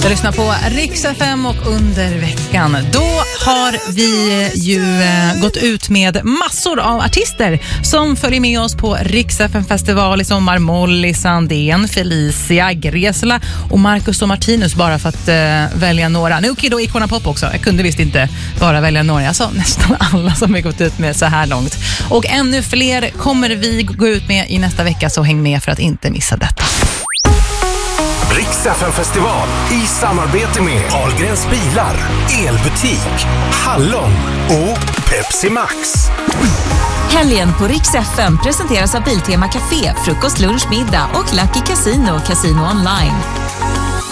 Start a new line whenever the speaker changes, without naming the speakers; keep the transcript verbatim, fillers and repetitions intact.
Du lyssnar på Rix F M och under veckan. Då har vi ju eh, gått ut med massor av artister som följer med oss på Rix F M-festival i sommar. Molly Sandén, Felicia, Gresla och Marcus och Martinus, bara för att eh, välja några. Nu okej då Icona Pop också. Jag kunde visst inte bara välja några. Jag sa nästan alla som vi gått ut med så här långt. Och ännu fler kommer vi gå ut med i nästa vecka, så häng med för att inte missa detta.
Rix F M-festival i samarbete med Ahlgrens bilar, elbutik, Hallon och Pepsi Max.
Helgen på Rix F M presenteras av Biltema Café, frukost, lunch, middag och Lucky Casino, Casino Online.